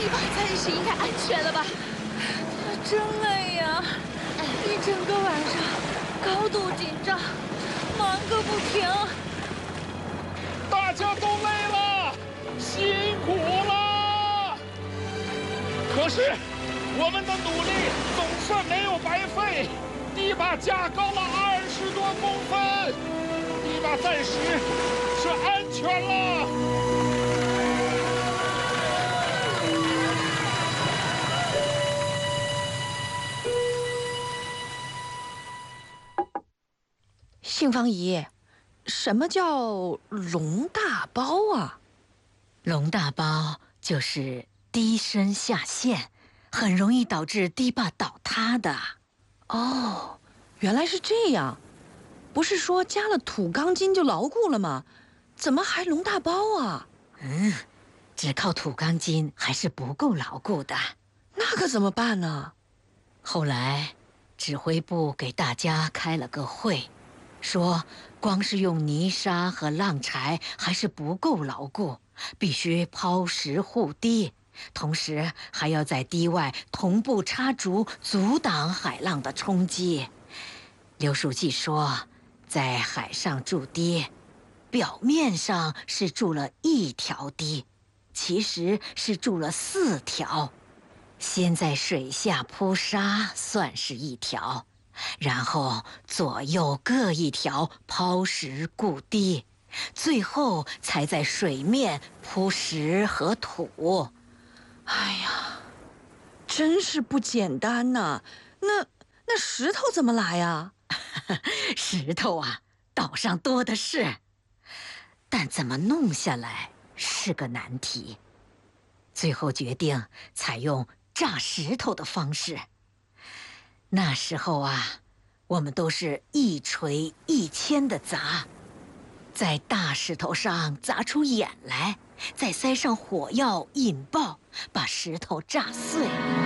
地吧暂时应该安全了吧？真累呀，一整个晚上高度紧张，忙个不停。 大家都累了，辛苦了。可是我们的努力总算没有白费，堤坝架高了20多公分，堤坝暂时是安全了。 杏芳姨，什么叫龙大包啊？ 龙大包就是低深下陷，很容易导致堤坝倒塌的。 哦，原来是这样。不是说加了土钢筋就牢固了吗？怎么还龙大包啊？ 只靠土钢筋还是不够牢固的。 那可怎么办呢？ 后来，指挥部给大家开了个会，说光是用泥沙和浪柴还是不够牢固，必须抛石护堤，同时还要在堤外同步插竹，阻挡海浪的冲击。刘书记说，在海上筑堤，表面上是筑了1条堤，其实是筑了4条。先在水下铺沙，算是1条，然后左右各1条抛石固堤，最后才在水面铺石和土。 哎呀，真是不简单呐！那石头怎么来呀？ 石头啊，岛上多的是，但怎么弄下来是个难题。最后决定采用炸石头的方式。那时候啊，我们都是一锤一铅的砸，在大石头上砸出眼来，再塞上火药引爆，把石头炸碎。